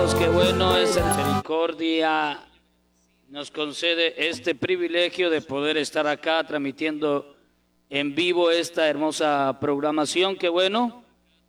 Dios, qué bueno es la misericordia. Nos concede este privilegio de poder estar acá transmitiendo en vivo esta hermosa programación. Qué bueno.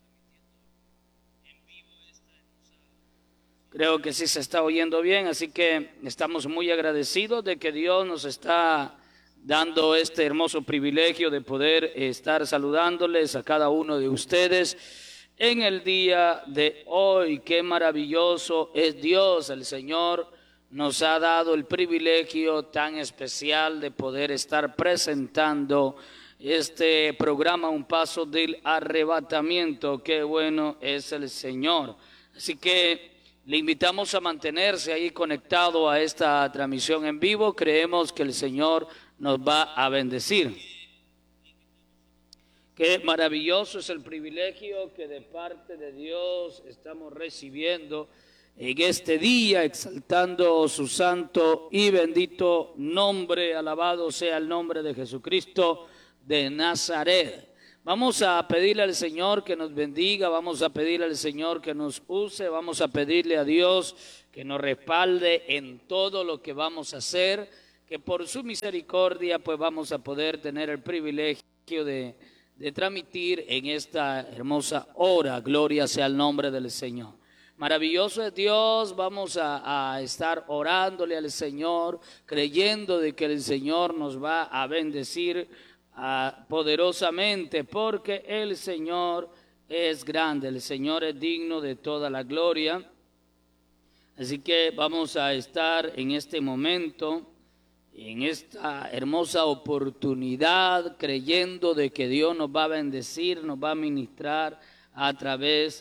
Creo que sí se está oyendo bien, así que estamos muy agradecidos de que Dios nos está dando este hermoso privilegio de poder estar saludándoles a cada uno de ustedes en el día de hoy. Qué maravilloso es Dios. El Señor nos ha dado el privilegio tan especial de poder estar presentando este programa, Un Paso del Arrebatamiento. Qué bueno es el Señor. Así que le invitamos a mantenerse ahí conectado a esta transmisión en vivo. Creemos que el Señor nos va a bendecir. Qué maravilloso es el privilegio que de parte de Dios estamos recibiendo en este día, exaltando su santo y bendito nombre. Alabado sea el nombre de Jesucristo de Nazaret. Vamos a pedirle al Señor que nos bendiga, vamos a pedirle al Señor que nos use, vamos a pedirle a Dios que nos respalde en todo lo que vamos a hacer, que por su misericordia pues vamos a poder tener el privilegio de transmitir en esta hermosa hora. Gloria sea el nombre del Señor. Maravilloso es Dios. Vamos a estar orándole al Señor, creyendo de que el Señor nos va a bendecir poderosamente, porque el Señor es grande, el Señor es digno de toda la gloria. Así que vamos a estar en este momento, en esta hermosa oportunidad, creyendo de que Dios nos va a bendecir, nos va a ministrar a través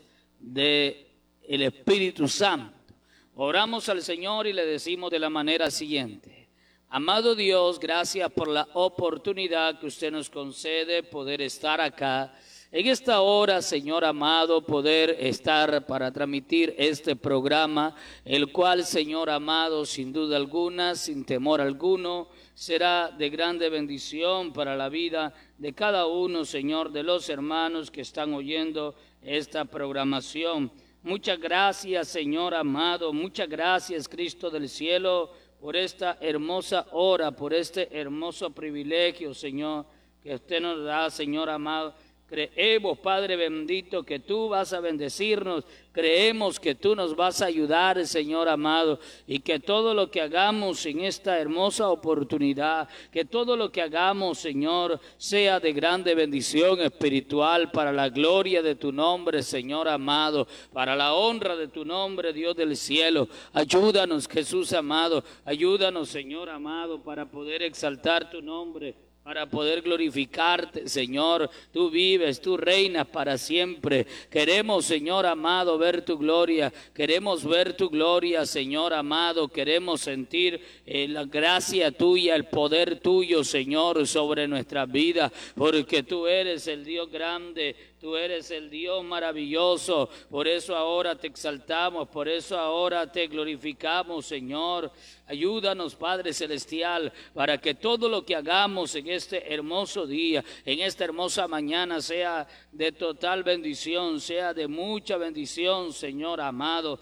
de el Espíritu Santo. Oramos al Señor y le decimos de la manera siguiente: amado Dios, gracias por la oportunidad que usted nos concede poder estar acá en esta hora, Señor amado, poder estar para transmitir este programa, el cual, Señor amado, sin duda alguna, sin temor alguno, será de grande bendición para la vida de cada uno, Señor, de los hermanos que están oyendo esta programación. Muchas gracias, Señor amado, muchas gracias, Cristo del cielo, por esta hermosa hora, por este hermoso privilegio, Señor, que usted nos da, Señor amado. Creemos, Padre bendito, que tú vas a bendecirnos. Creemos que tú nos vas a ayudar, Señor amado, y que todo lo que hagamos en esta hermosa oportunidad, que todo lo que hagamos, Señor, sea de grande bendición espiritual para la gloria de tu nombre, Señor amado, para la honra de tu nombre, Dios del cielo. Ayúdanos, Jesús amado, ayúdanos, Señor amado, para poder exaltar tu nombre, para poder glorificarte, Señor. Tú vives, tú reinas para siempre. Queremos, Señor amado, ver tu gloria. Queremos ver tu gloria, Señor amado. Queremos sentir la gracia tuya, el poder tuyo, Señor, sobre nuestras vidas. Porque tú eres el Dios grande, tú eres el Dios maravilloso. Por eso ahora te exaltamos, por eso ahora te glorificamos, Señor. Ayúdanos, Padre celestial, para que todo lo que hagamos en este hermoso día, en esta hermosa mañana, sea de total bendición, sea de mucha bendición, Señor amado.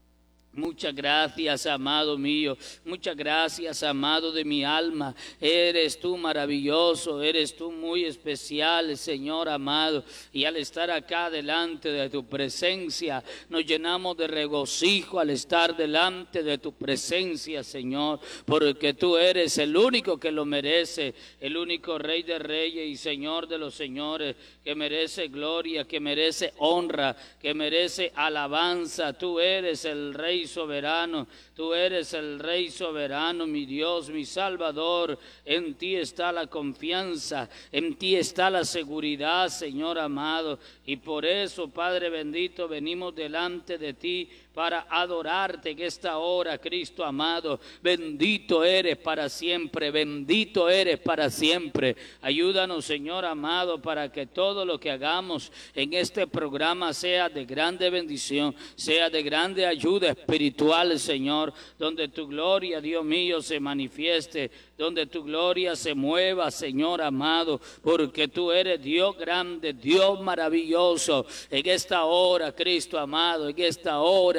Muchas gracias, amado mío, muchas gracias, amado de mi alma. Eres tú maravilloso, eres tú muy especial, Señor amado. Y al estar acá delante de tu presencia, nos llenamos de regocijo al estar delante de tu presencia, Señor, porque tú eres el único que lo merece, el único Rey de reyes y Señor de los señores, que merece gloria, que merece honra, que merece alabanza. Tú eres el Rey soberano, tú eres el Rey soberano, mi Dios, mi Salvador. En ti está la confianza, en ti está la seguridad, Señor amado, y por eso, Padre bendito, venimos delante de ti para adorarte en esta hora, Cristo amado. Bendito eres para siempre, bendito eres para siempre. Ayúdanos, Señor amado, para que todo lo que hagamos en este programa sea de grande bendición, sea de grande ayuda espiritual, Señor, donde tu gloria, Dios mío, se manifieste, donde tu gloria se mueva, Señor amado, porque tú eres Dios grande, Dios maravilloso. En esta hora, Cristo amado, en esta hora,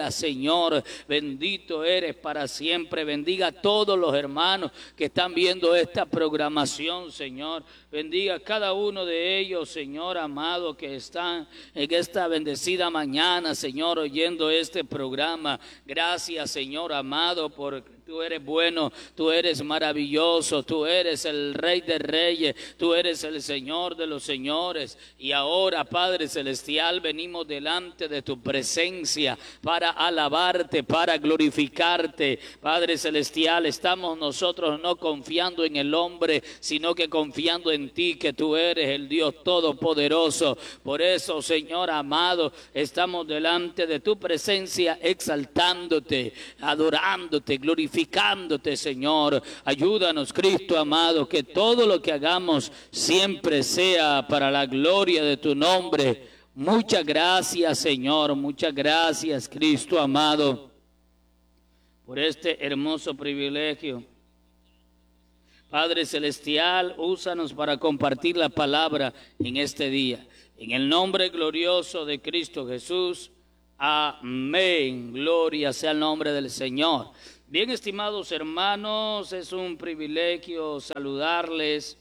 ahora, Señor. Bendito eres para siempre. Bendiga a todos los hermanos que están viendo esta programación, Señor. Bendiga a cada uno de ellos, Señor amado, que están en esta bendecida mañana, Señor, oyendo este programa. Gracias, Señor amado, porque tú eres bueno, tú eres maravilloso, tú eres el Rey de Reyes, tú eres el Señor de los señores. Y ahora, Padre Celestial, venimos delante de tu presencia para alabarte, para glorificarte. Padre Celestial, estamos nosotros no confiando en el hombre, sino que confiando en ti, que tú eres el Dios Todopoderoso. Por eso, Señor amado, estamos delante de tu presencia exaltándote, adorándote, glorificándote, Señor. Ayúdanos, Cristo amado, que todo lo que hagamos siempre sea para la gloria de tu nombre. Muchas gracias, Señor, muchas gracias, Cristo amado, por este hermoso privilegio. Padre Celestial, úsanos para compartir la palabra en este día. En el nombre glorioso de Cristo Jesús, amén. Gloria sea el nombre del Señor. Bien, estimados hermanos, es un privilegio saludarles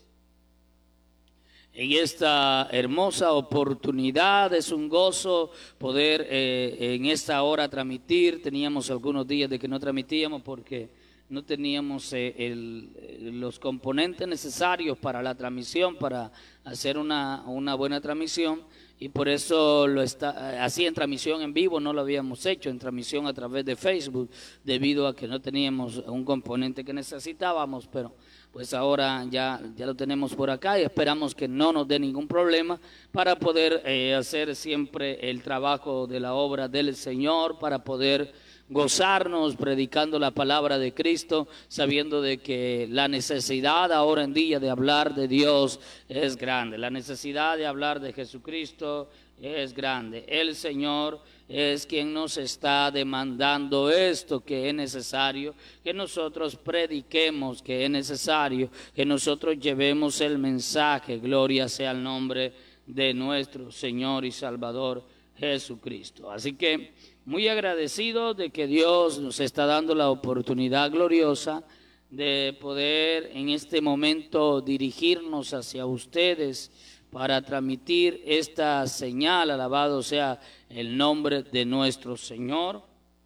en esta hermosa oportunidad. Es un gozo poder en esta hora transmitir. Teníamos algunos días de que no transmitíamos porque no teníamos los componentes necesarios para la transmisión, para hacer una buena transmisión. Y por eso así en transmisión en vivo no lo habíamos hecho, en transmisión a través de Facebook, debido a que no teníamos un componente que necesitábamos, pero pues ahora ya lo tenemos por acá y esperamos que no nos dé ningún problema para poder hacer siempre el trabajo de la obra del Señor, para poder gozarnos predicando la palabra de Cristo, sabiendo de que la necesidad ahora en día de hablar de Dios es grande, la necesidad de hablar de Jesucristo es grande. El Señor es quien nos está demandando esto, que es necesario que nosotros prediquemos, que es necesario que nosotros llevemos el mensaje. Gloria sea el nombre de nuestro Señor y Salvador Jesucristo. Así que muy agradecido de que Dios nos está dando la oportunidad gloriosa de poder en este momento dirigirnos hacia ustedes para transmitir esta señal. Alabado sea el nombre de nuestro Señor.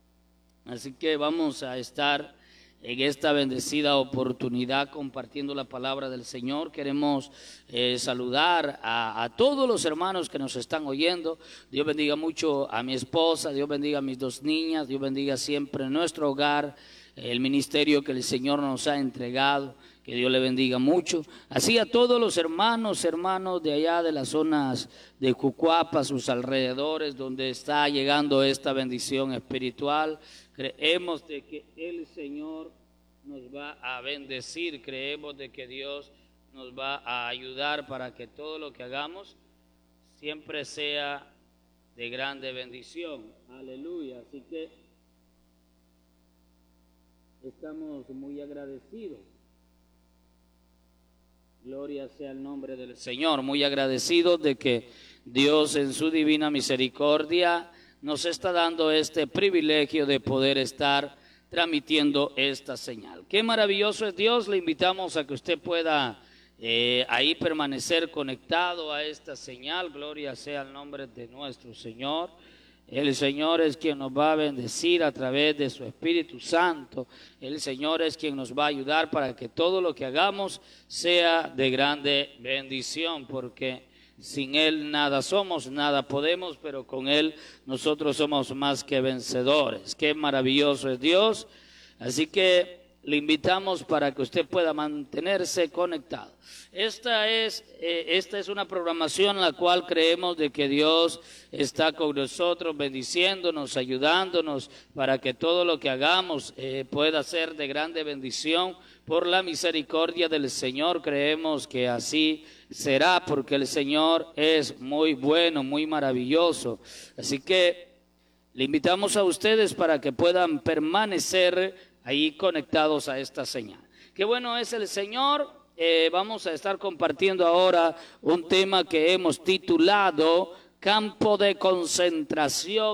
Así que vamos a estar en esta bendecida oportunidad compartiendo la palabra del Señor. Queremos saludar a todos los hermanos que nos están oyendo. Dios bendiga mucho a mi esposa, Dios bendiga a mis dos niñas, Dios bendiga siempre nuestro hogar, el ministerio que el Señor nos ha entregado. Que Dios le bendiga mucho. Así a todos los hermanos de allá de las zonas de Cucuapa, sus alrededores, donde está llegando esta bendición espiritual. Creemos de que el Señor nos va a bendecir, creemos de que Dios nos va a ayudar para que todo lo que hagamos siempre sea de grande bendición. Aleluya. Así que estamos muy agradecidos. Gloria sea el nombre del Señor, muy agradecidos de que Dios en su divina misericordia nos está dando este privilegio de poder estar transmitiendo esta señal. Qué maravilloso es Dios. Le invitamos a que usted pueda ahí permanecer conectado a esta señal. Gloria sea el nombre de nuestro Señor. El Señor es quien nos va a bendecir a través de su Espíritu Santo. El Señor es quien nos va a ayudar para que todo lo que hagamos sea de grande bendición, porque sin Él nada somos, nada podemos, pero con Él nosotros somos más que vencedores. Qué maravilloso es Dios. Así que le invitamos para que usted pueda mantenerse conectado. Esta es una programación en la cual creemos de que Dios está con nosotros, bendiciéndonos, ayudándonos para que todo lo que hagamos pueda ser de grande bendición. Por la misericordia del Señor creemos que así será, porque el Señor es muy bueno, muy maravilloso. Así que le invitamos a ustedes para que puedan permanecer ahí conectados a esta señal. Qué bueno es el Señor. Vamos a estar compartiendo ahora un tema que hemos titulado Campo de Concentración Espiritual.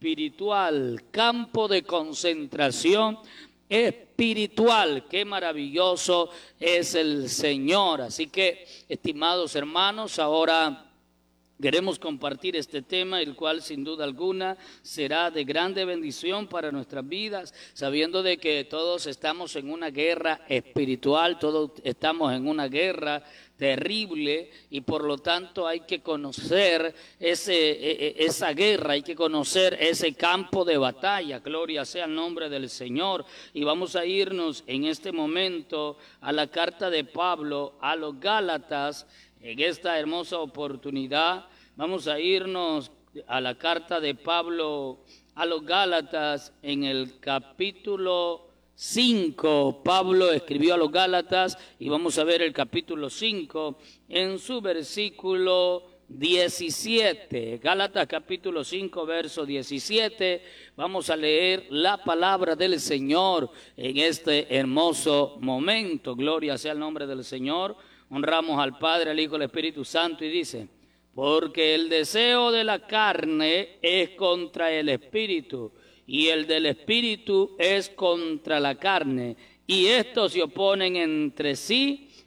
espiritual, campo de concentración espiritual. Qué maravilloso es el Señor. Así que, estimados hermanos, ahora queremos compartir este tema, el cual sin duda alguna será de grande bendición para nuestras vidas, sabiendo de que todos estamos en una guerra espiritual, todos estamos en una guerra terrible, y por lo tanto hay que conocer esa guerra, hay que conocer ese campo de batalla. Gloria sea el nombre del Señor. Y vamos a irnos en este momento a la carta de Pablo a los Gálatas. En esta hermosa oportunidad vamos a irnos a la carta de Pablo a los Gálatas en el capítulo 5. Pablo escribió a los Gálatas y vamos a ver el capítulo 5 en su versículo 17. Gálatas capítulo 5 verso 17. Vamos a leer la palabra del Señor en este hermoso momento. Gloria sea el nombre del Señor. Honramos al Padre, al Hijo y al Espíritu Santo, y dice: porque el deseo de la carne es contra el Espíritu, y el del Espíritu es contra la carne, y estos se oponen entre sí